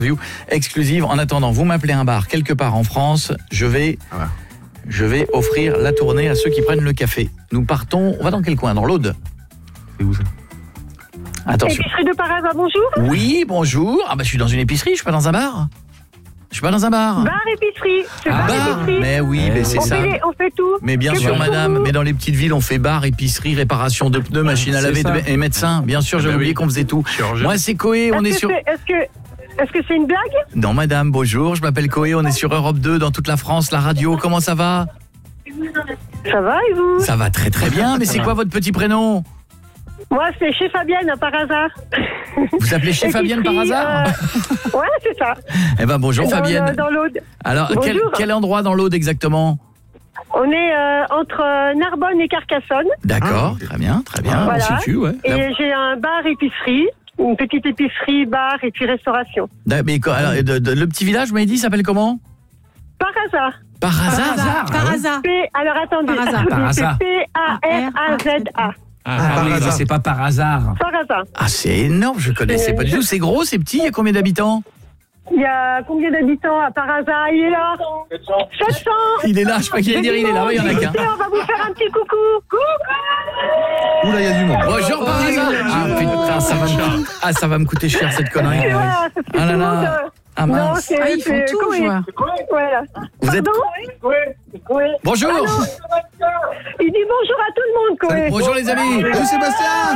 View exclusive. En attendant, vous m'appelez un bar quelque part en France, je vais offrir la tournée à ceux qui prennent le café. Nous partons, on va dans quel coin? Dans l'Aude? C'est où ça? Attention. Épicerie de Parasa, bonjour. Oui, bonjour. Ah bah je suis dans une épicerie, je suis pas dans un bar. Je suis pas dans un bar. Bar épicerie. C'est bar épicerie. Mais oui, mais c'est ça. On fait tout. Mais bien sûr, madame. Mais dans les petites villes, on fait bar, épicerie, réparation de pneus, machine à laver et médecin. Bien sûr, j'avais oublié qu'on faisait tout. Moi, c'est Coé. On est sur. Est-ce que c'est une blague? Non, madame. Bonjour. Je m'appelle Coé. On est sur Europe 2 dans toute la France, la radio. Comment ça va? Ça va et vous? Ça va très très bien. Mais c'est quoi votre petit prénom? Moi, c'est chez Fabienne, par hasard. Vous appelez chez Fabienne par hasard? Ouais, c'est ça. Eh ben bonjour Fabienne. Dans l'Aude. Alors, quel endroit dans l'Aude exactement? On est entre Narbonne et Carcassonne. D'accord, très bien. Voilà. On situe, ouais. Et j'ai un bar-épicerie, une petite épicerie, bar et puis restauration. Mais alors, le petit village, vous m'avez dit, s'appelle comment? Par hasard. Par hasard. Alors attendez. Par hasard. C'est P-A-R-A-Z-A. Ah oui, mais c'est pas par hasard. Par hasard. Ah, c'est énorme, je connaissais pas du tout. C'est gros, c'est petit, il y a combien d'habitants? Il y a combien d'habitants à Parasa? Il est là 700. Il est là, je crois qu'il allait dire il est là, il y en a qu'un. On va vous faire un petit coucou. Coucou. Oula, il y a du monde. Bonjour par hasard. Ah putain, ça va me coûter cher cette connerie. Et voilà, ça fait Ah là tout le là. monde. Ah mince. Non, ils font tout, Coé. joueurs. Voilà. Vous êtes... Oui. Bonjour. Il dit bonjour à tout le monde, Coé. Bonjour les amis. Sébastien.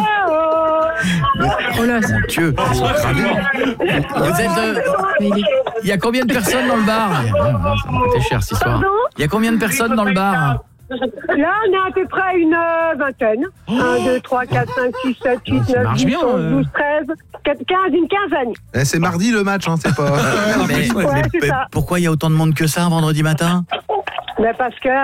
Oh là, Mon Dieu, ils sont cramés. Vous êtes... Il y a combien de personnes dans le bar? Ça m'a coûté cher cette histoire. Pardon? Il y a combien de personnes dans le bar? Là, on est à peu près une vingtaine. 1, 2, 3, 4, 5, 6, 7, 8, 9, 10, 11, 12, 13, 15, une quinzaine. C'est mardi le match, hein, c'est pas... Mais c'est ça. pourquoi il y a autant de monde que ça un vendredi matin? Mais parce que